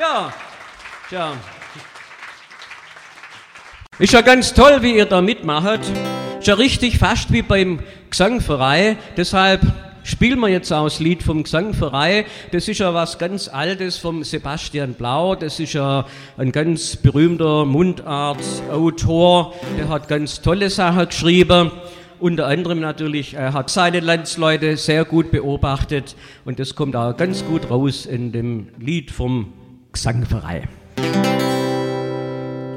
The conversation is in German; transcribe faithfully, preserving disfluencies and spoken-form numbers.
Ja, ja. Ist ja ganz toll, wie ihr da mitmacht. Ist ja richtig fast wie beim Gesangverein. Deshalb spielen wir jetzt auch das Lied vom Gesangverein. Das ist ja was ganz Altes vom Sebastian Blau. Das ist ja ein ganz berühmter Mundartautor. Der hat ganz tolle Sachen geschrieben. Unter anderem natürlich, er hat seine Landsleute sehr gut beobachtet. Und das kommt auch ganz gut raus in dem Lied vom Gesangverein.